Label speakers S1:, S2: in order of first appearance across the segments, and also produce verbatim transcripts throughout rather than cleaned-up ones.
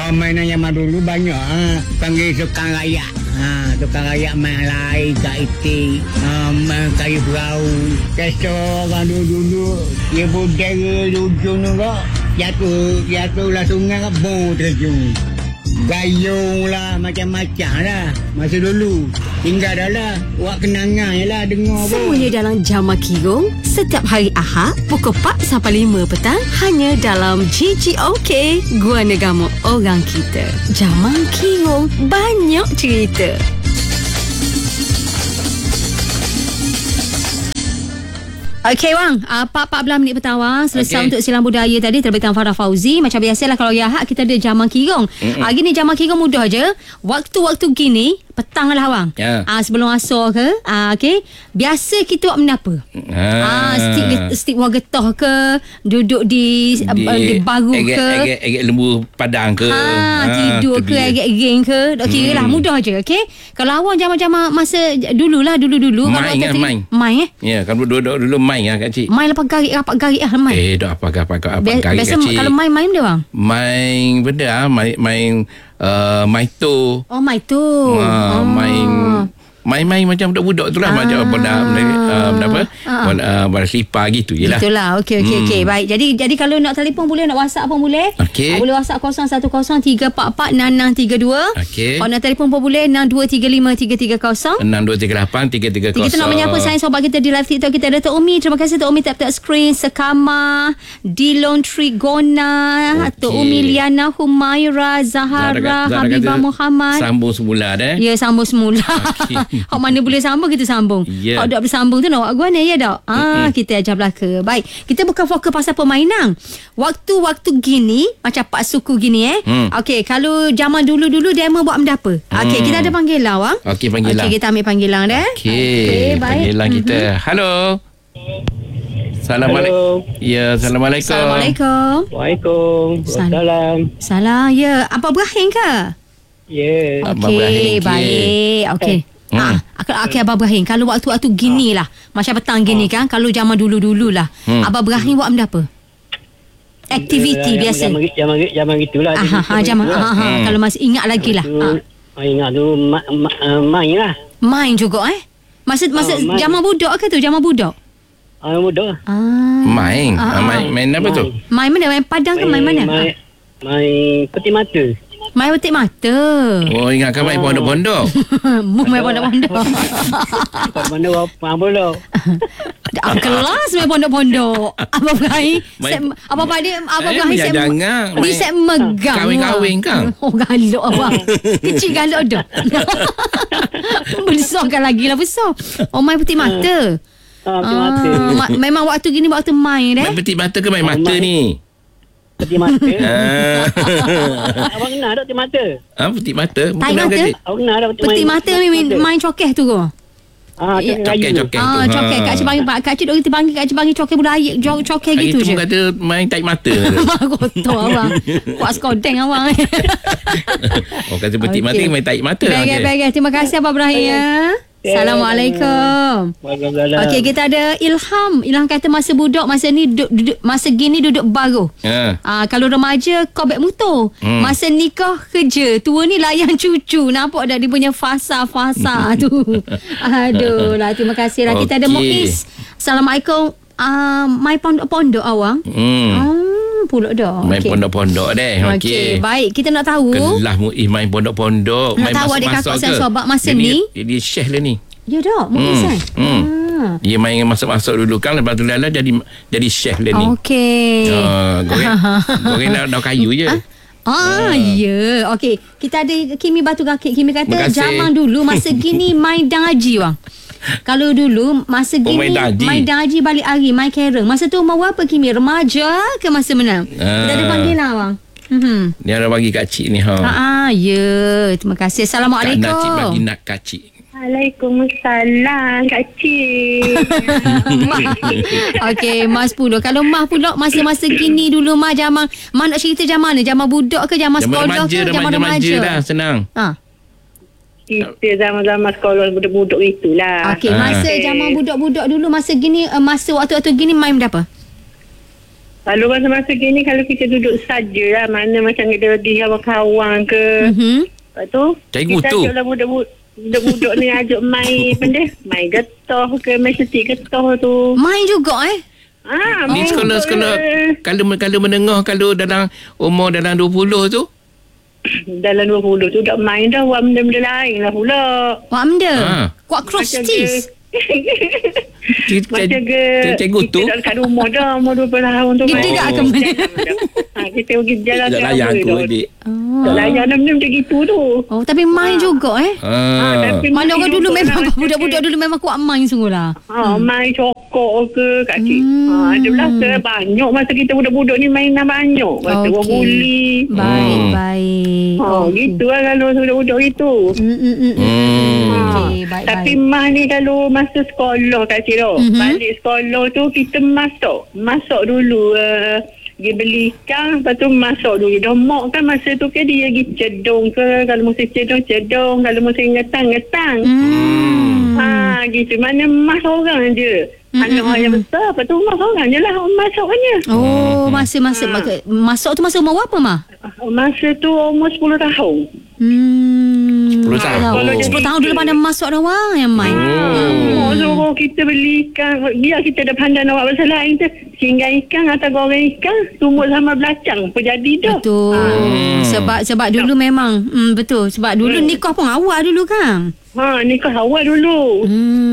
S1: Oh, mainan zaman dulu banyak. Ha. Panggil tukang rayak. Ha, tukang rayak main lai, kat itik, ha, main kayu perahu. Kesta orang dulu-dulu, dia budaya ujung tu kok. Jatuh, jatuhlah sungai kok, bong terjun. Gayung lah, macam-macam lah. Masa dulu, tinggal dah lah. Buat kenangan je lah, dengar pun.
S2: Semuanya dalam Jamak Kirong. Setiap hari Ahad, pukul empat sampai lima petang. Hanya dalam G G O K, Gua Negama Orang Kita. Jamak Kirong, banyak cerita. Okey Wang, uh, empat belas minit petang Wang. Selesai okay. Untuk Silang Budaya tadi terbitan Farah Fauzi. Macam biasalah kalau Ahad kita ada Jamak Kirong. Ah uh, gini Jamak Kirong mudah je. Waktu-waktu gini petang lah Wang. Ya. Ah uh, sebelum asar ke? Ah uh, okey. Biasa kita buat benda apa? Ah uh, stick stick buah getah ke, duduk di di, uh, di baru
S3: agak,
S2: ke,
S3: agak agak lembu padang ke.
S2: Ha, tidur ha, ke agak geng ke. Okey hmm. lah mudah je okey. Kalau awak zaman-zaman masa dululah dulu-dulu
S3: main kan main.
S2: Main eh?
S3: Ya, kalau duduk dulu main lah Kak Cik.
S2: Main lepas garik rapat garik lah main.
S3: Eh, dah apa apa apa garik
S2: Biasa
S3: Kak Cik.
S2: Kalau main-main dia bang?
S3: Main benda ah, main main uh, maito.
S2: Oh, maito.
S3: Uh, oh. Main main-main macam budak-budak tu lah. Ah. Macam bola uh, apa ah. bola, uh, bola selipar gitu je lah.
S2: Itulah. Okey okey hmm. okey. Baik. Jadi jadi kalau nak telefon boleh, nak WhatsApp pun boleh.
S3: Okay.
S2: Boleh WhatsApp kosong satu kosong tiga empat empat enam enam tiga dua.
S3: Okey.
S2: Kalau nak telefon pun boleh enam dua tiga lima tiga tiga kosong.
S3: enam dua tiga lapan tiga tiga kosong.
S2: Kita nak menyapa sayang sobat kita di live TikTok kita ada Tok Umi. Terima kasih Tok Umi tap-tap screen Sekama, Dilon Trigona, okay. Tok Umi Liana Humaira, Zahara, Zahra, Zahra Habibah Muhammad.
S3: Sambung semula dah.
S2: Ya, sambung semula. Okay. Hak mana boleh sambung kita sambung. Yeah. Hak dak bersambung tu nak buat guna ya dak. Ah mm-hmm. Kita ajar belaka. Baik, kita bukan fokus pasal permainan. Waktu-waktu gini macam Pak Suku gini eh. Mm. Okey, kalau zaman dulu-dulu demo buat benda apa? Mm. Okey, kita ada panggilan Wang.
S3: Okey, panggilan.
S2: Okey, kita ambil panggilan dah.
S3: Okey, okay, panggilan kita. Mm-hmm. Halo. Assalamualaikum. Ya, assalamualaikum.
S2: Assalamualaikum.
S4: Waalaikumsalam.
S2: Salam. Ya, apa Ibrahim ke?
S4: Ya.
S2: Yeah. Okey, baik. Okey. Hmm. Ah, okey Abang Ibrahim, kalau waktu-waktu gini lah, macam petang gini kan, kalau zaman dulu-dulu lah, hmm. Abang Ibrahim buat benda apa? Aktiviti ya, biasa.
S4: Zaman zaman zaman gitulah.
S2: Ah, ha, zaman ha, ha, hmm. Kalau masih ingat lagi lah.
S4: Ha. Ingat tu ma, ma, main lah.
S2: Main juga eh? Masa masa oh, zaman budak ke tu? Zaman budak?
S4: Ah, budak.
S2: Ah.
S3: Main. Ah, main main apa main. tu?
S2: Main mana? Main padang main, ke main mana?
S4: Main, main peti mata.
S2: Main petik mata.
S3: Oh, ingatkan main pondok-pondok.
S2: Main pondok-pondok.
S4: Pondok apa pula?
S2: Dah kelas main pondok-pondok. Abang Ibrahim, apa pada Abang Ibrahim
S3: saya jangan.
S2: Dia saya megang.
S3: Kahwin-kahwin kan.
S2: Oh, galak abang. Kecil galak dah. Besarkan lagi lah besar. Oh, main petik mata.
S4: Ah, petik mata.
S2: Ma- memang waktu gini waktu main eh.
S3: Main petik mata ke main mata ni?
S4: Peti mata. Abang kenal tak peti mata?
S3: Ah, peti mata.
S2: Tai mata?
S4: Abang kenal tak
S2: peti, peti mata main, main cokeh tu ke?
S4: Ah,
S3: cokeh-cokeh tu.
S2: Ah, cokeh kat Cibangi Pak. Kat Cik dok kita panggil kat Cibangi cokeh budaya, cokeh gitu je.
S3: Itu kata main taik mata.
S2: Kotor abang. Kuat skodeng abang.
S3: Oh, kata peti mata main taik mata.
S2: Baik, baik. Terima kasih Abang Ibrahim ya. Assalamualaikum.
S4: Waalaikumsalam.
S2: Okey, kita ada Ilham. Ilham kata masa budak, masa ni duduk, duduk masa gini duduk baru. Ha. Ah, kalau remaja kau baik motor. Hmm. Masa nikah kerja, tua ni layan cucu. Nampak dah dia punya fasa-fasa tu. Aduh lah, terima kasih lah. Okay. Kita ada Muiz. Assalamualaikum. Ah, mai pondok-pondok awang. Hmm. Ah. Pulak dah.
S3: Main okay. pondok-pondok deh. Okey.
S2: Okay. Baik, kita nak tahu.
S3: Kelah Muiz main pondok-pondok.
S2: Nak
S3: main
S2: tahu adik kakak saya sobat masa
S3: dia
S2: ni.
S3: Dia, dia share lah ni.
S2: Ya dah, Muiz kan?
S3: Hmm. Hmm. Dia main masuk-masuk dulu kan, lepas tu lala jadi jadi chef lah ni.
S2: Okey.
S3: Uh, goreng goreng daun kayu je.
S2: Ah, ya. Yeah. Okey. Kita ada Kimi Batu Gakik. Kimi kata zaman dulu masa gini main dang haji bang. Kalau dulu masa gini oh, main daji. Main daji balik hari, main kereng. Masa tu umur berapa Kimi? Remaja ke masa menang? Ah. Kita ada panggil lah bang. Hmm.
S3: Ni ada bagi kak cik ni ha.
S2: Ah, ya. Terima kasih. Assalamualaikum.
S3: Kak Cik bagi nak kak cik.
S5: Waalaikumsalam Kak Cik.
S2: Okey, Mas pula. Kalau Mas pula masa-masa gini dulu Mas zaman, Mas nak cerita zaman mana? Zaman budak ke zaman sekolah ke zaman remaja?
S3: Dah senang.
S2: Ha.
S5: Kita zaman-zaman sekolah budak-budak itulah.
S2: Okey, masa okay. zaman budak-budak dulu masa gini, masa waktu-waktu gini main berapa?
S5: Kalau masa-masa gini, kalau kita duduk saja lah, mana macam kita pergi kawan-kawan ke.
S2: Mhm.
S5: Lepas tu,
S3: Cikgu
S5: kita
S3: tu.
S5: ajak lah budak-budak. Budak-budak ni ajak main apa dia? Main getah ke, main setik getah tu.
S2: Main juga eh.
S5: Ah,
S3: Ni
S5: main
S3: sekolah-sekolah
S5: tu.
S3: kalau kalau menengah, kalau dalam umur dalam dua puluh tu.
S5: Dalam dua puluh tu dah main dah, buat benda-benda lain lah pula.
S2: Wak benda.
S3: Ha.
S2: Kuat cross
S5: Macam
S2: teeth.
S3: Cik-
S5: Macam ke
S3: cik- Cikgu tu.
S5: kita dah dekat rumah dah, umur dua puluh tahun tu.
S2: Gede
S5: main.
S2: tak ke mana?
S5: Ha, kita pergi jalan
S3: Tak layan aku adik.
S2: Oh.
S5: Tak layan benda macam gitu tu.
S2: Oh, tapi main juga eh.
S5: Ha,
S3: Ah.
S5: tapi
S2: Mana
S5: main
S2: orang dulu
S5: juga
S2: memang
S5: lah,
S2: budak-budak dulu memang kuat main sungguh lah.
S5: Ha, main cokok ke kak cik.
S2: Hmm.
S5: Ha, ada belaka banyak masa kita budak-budak ni mainan banyak. Masa
S2: Okey.
S5: orang buli.
S2: Baik,
S3: Hmm.
S2: baik.
S5: Ha, gitu lah kalau budak-budak itu.
S2: Hmm, hmm, hmm, hmm.
S3: Hmm.
S2: Okey, baik,
S5: Tapi
S2: baik.
S5: mah ni kalau masa sekolah Kak Cik tu,
S2: Mhm.
S5: balik sekolah tu kita masak. Masak dulu. Uh, dia beli ikan, lepas tu masak dulu. Dah mak kan masa tu kan dia pergi cedong ke. Kalau musim cedong, cedong. Kalau musim ngetang, ngetang.
S2: Hmm.
S5: Ha, gitu. Mana mas orang je.
S2: Hmm,
S5: Anak
S2: hmm,
S5: orang yang
S2: hmm.
S5: besar, lepas tu mas orang je lah masaknya.
S2: Oh, masa masa
S5: Ha.
S2: masuk tu masa umur berapa mah?
S5: Masa tu umur sepuluh tahun.
S2: Hmm.
S3: sepuluh tahun.
S5: Kalau jadi-
S2: sepuluh tahun dulu pandai masuk dah wang yang main.
S5: Oh, suruh kita beli ikan. Biar kita ada pandai nak buat pasal lain tu. Singgah ikan atau goreng ikan, tumbuk sama belacang. Apa jadi dah.
S2: Betul.
S3: Hmm.
S2: Sebab sebab dulu memang hmm, betul. Sebab dulu
S5: Hmm.
S2: nikah pun awal dulu kan.
S5: Ha, nikah awal dulu.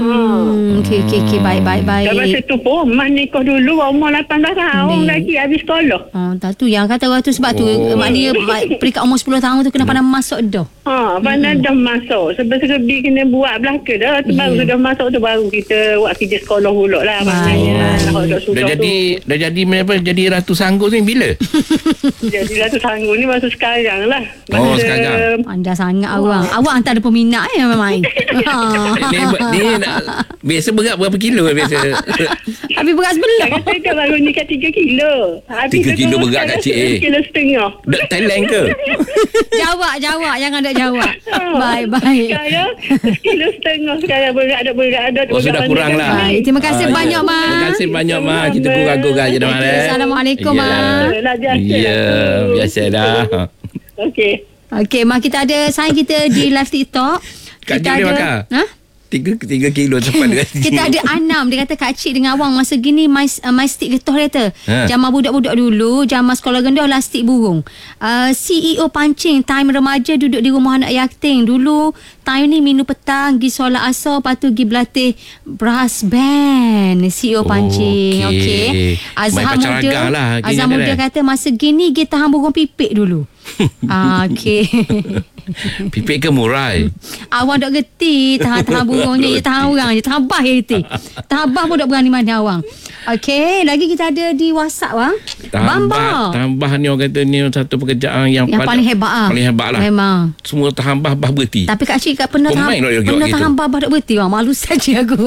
S2: Hmm. Okey okey okey baik baik baik.
S5: Dan masa tu pun, Mak nikah dulu umur lapan belas tahun
S2: Baik.
S5: lagi habis sekolah.
S2: Oh, tak tu yang kata orang tu sebab tu
S3: Oh.
S2: maknanya mak- peringkat umur sepuluh tahun tu kena pandai masuk dah.
S5: Ha, pandai dah masuk. Sebab-sebab kena buat belaka dah. Tu baru
S2: Ya.
S5: dah masuk tu baru kita buat kerja sekolah pula lah.
S2: Baik,
S5: Maknanya.
S2: baik.
S5: Kalau dah
S3: Dah
S5: sudah
S3: jadi
S5: tu.
S3: dah jadi apa jadi Ratu Sanggup ni bila?
S5: Jadi lah tu sanggup ni masa sekarang lah.
S3: Oh,
S5: Masa,
S3: sekarang.
S2: Pandai sangat awang. Awak hantar ada peminat eh main.
S3: ni, ni nak, biasa berat berapa kilo biasa?
S2: Habis berat sebelah.
S5: Kan saya dah baru nikah tiga kilo. Habis
S3: Tiga
S5: tu
S3: kilo
S5: turun
S3: berat,
S5: sekarang
S3: Kak Cik, eh.
S5: Kilo setengah.
S3: Dek Thailand ke?
S2: Jawab jawab jangan ada jawab.
S5: Ha,
S2: Baik baik.
S5: Sekarang kilo setengah sekarang berat ada berat ada.
S3: Oh, sudah kurang lah.
S2: Baik, terima kasih
S3: Ah,
S2: banyak
S3: ya.
S2: Mak.
S3: Terima kasih banyak Mak. Kita gurau-gurau je dah Mak. eh.
S2: Assalamualaikum, Mak.
S5: Lah biasa.
S3: Ya, biasa dah.
S5: Okey.
S2: Okey, Mak kita ada sign kita di live TikTok.
S3: Kak
S2: Kita
S3: Jim boleh
S2: ada
S3: makan?
S2: Ha?
S3: Tiga, tiga kilo cepat dengan
S2: Kita ada Anam. Dia kata Kak Cik dengan Awang masa gini my, uh, my stick getah dia kata.
S3: Ha.
S2: Zaman budak-budak dulu, zaman sekolah rendah lah stick burung. Uh, C E O pancing, time remaja duduk di rumah anak yatim. Dulu time ni minum petang, pergi solat asar, lepas tu pergi berlatih brass band. C E O pancing.
S3: Okey.
S2: Okey. Azhar
S3: Main pacar
S2: muda.
S3: agak lah, gini
S2: Azhar
S3: ada,
S2: muda
S3: eh?
S2: kata masa gini dia tahan burung pipik dulu. ah, okey.
S3: Pipik ke murai?
S2: Awang tak gerti tahan-tahan burungnya. Dia tahan orang je. Tahan bah je gerti. Tahan bah pun tak berani mana awang. Okey. Lagi kita ada di WhatsApp wang. Bamba.
S3: Tambah ni orang kata ni satu pekerjaan yang,
S2: Yang
S3: pada-
S2: paling hebat ah.
S3: Paling hebat lah.
S2: Memang.
S3: Semua tahan bah, bah berhenti.
S2: Tapi Kak Cik kat pernah
S3: Pemain
S2: tahan,
S3: nak dia
S2: pernah
S3: gitu.
S2: tahan bah bah tak berhenti wang. Malu saja aku.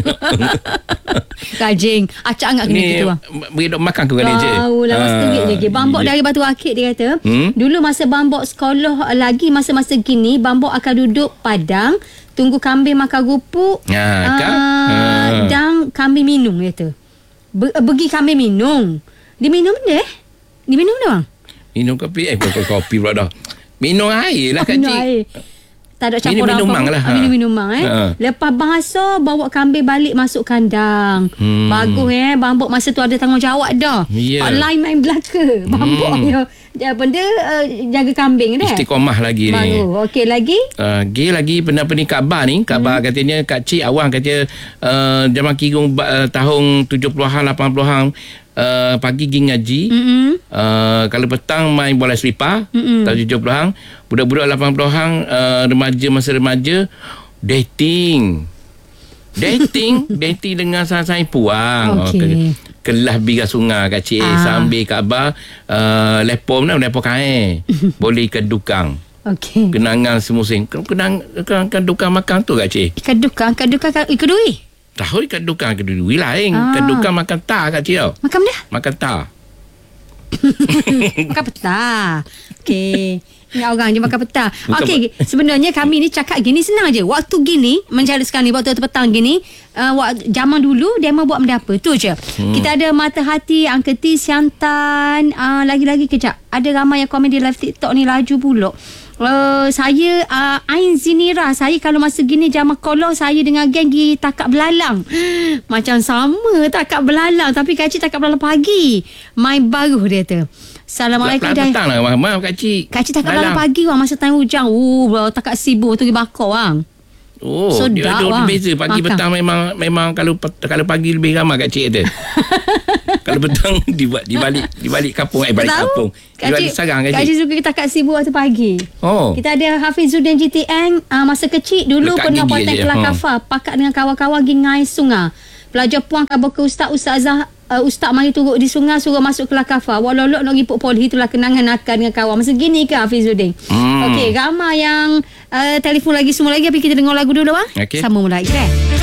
S2: Kajing. Acak angkat kena
S3: Ni
S2: gitu wang.
S3: beri dok makan ke kali je.
S2: Tahu lah masa terit je. Okay. Bambok dari Batu Akik dia kata.
S3: Hmm?
S2: Dulu masa Bambok sekolah lagi masa-masa gini Bambok akan duduk padang tunggu kambing makan rupuk
S3: Ha, kan?
S2: uh,
S3: Ha.
S2: dan kambing minum dia kata. Be- Pergi kambing minum. Dia minum dia eh? Dia minum dia bang?
S3: Minum kopi. Eh, kopi, kopi pula dah. Minum air lah, Kak
S2: Minum
S3: Cik.
S2: air. Tak ada campur
S3: Minum minuman
S2: apa.
S3: lah,
S2: Ah,
S3: ha.
S2: Minum minuman eh.
S3: Ha.
S2: Lepas bahasa bawa kambing balik masuk kandang.
S3: Hmm.
S2: Bagus eh. Bambok masa tu ada tanggungjawab dah.
S3: Ya.
S2: Hak lain main belaka. Bambok
S3: Hmm.
S2: dia, dia benda uh, jaga kambing dah.
S3: Istiqomah lagi ni.
S2: Baru. Okey lagi.
S3: Uh, Gay lagi benda-benda ni Kak Bar ni Kak Bar katanya Kak Cik Awang kata uh, zaman Kirung uh, tahun tujuh puluhan lapan puluhan uh, pagi pergi ngaji.
S2: Mm-mm.
S3: Uh, kalau petang main bola selipar.
S2: Mm-mm.
S3: Tahun tujuh puluhan budak-budak lapan puluhan uh, remaja masa remaja dating. Dating dating dengan sang-sang puang.
S2: Okey.
S3: Oh, ke- kelas biga sungai Kak Cik
S2: Ah.
S3: sambil Kak Bar uh, lepom lah lepom kain. Boleh ke dukang.
S2: Okey.
S3: Kenangan semusim. Kenang kan dukang makan tu Kak Cik.
S2: Ikan dukang, ikan dukang, ikan kedui.
S3: Tahu ikan dukang kedua lain.
S2: Ah.
S3: Ikan dukang makan tar Kak Cik tau.
S2: Makan dia.
S3: Makan tar.
S2: Makan petang. Okey. Ni orang je makan petang. Okey, sebenarnya kami ni cakap gini senang je. Waktu gini, mencari sekarang ni, waktu petang gini, uh, waktu, zaman dulu, dia memang buat benda apa? Tu je. Hmm. Kita ada Mata Hati, Angketi, Siantan, uh, lagi-lagi kejap. Ada ramai yang komen di live TikTok ni laju pulak. Uh, saya uh, Ain Zinira. Saya kalau masa gini zaman kolong, saya dengan geng pergi takak belalang. Macam sama takak belalang, tapi kacik takak belalang pagi. Main baru dia tu. Assalamualaikum.
S3: Dah petang lah Maaf kacik.
S2: Kacik takak belalang pagi wang, masa time hujan. Uh, takak sibuk tu pergi bakar wang.
S3: Oh,
S2: so,
S3: dia ada beza. Pagi
S2: makan.
S3: Petang memang memang kalau kalau pagi lebih ramai kacik tu. Kalau petang di di balik di balik kampung eh balik
S2: tahu?
S3: kampung. Di balik sarang kacik.
S2: Kacik suka kita kat sibuk waktu pagi.
S3: Oh.
S2: Kita ada Hafizuddin G T N, uh, masa kecil dulu
S3: Lekat
S2: pernah
S3: gigi
S2: potek
S3: je.
S2: Kelakafa, hmm. pakat dengan kawan-kawan pergi ngai sungai. Pelajar puang kabar ke ustaz ustazah uh, ustaz mari turut di sungai suruh masuk Kelakafa. Walolok nak pergi poli, itulah kenangan nakal dengan kawan. Masa gini ke Hafizuddin? Hmm. Okey, ramai yang uh, telefon lagi semua lagi, tapi kita dengar lagu dulu bang.
S3: Okay.
S2: Sama mulai. Okay.